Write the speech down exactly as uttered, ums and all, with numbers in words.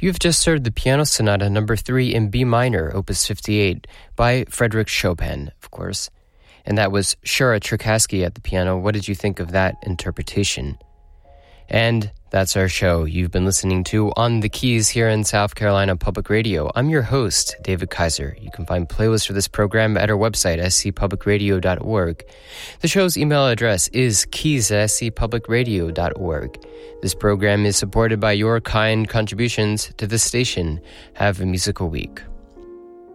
You've just heard the Piano Sonata number three in B minor, opus fifty-eight, by Frédéric Chopin, of course. And that was Shura Trzaskowski at the piano. What did you think of that interpretation? And that's our show you've been listening to On the Keys here in South Carolina Public Radio. I'm your host, David Kaiser. You can find playlists for this program at our website, s c public radio dot org. The show's email address is keys at s c public radio dot org. This program is supported by your kind contributions to the station. Have a musical week.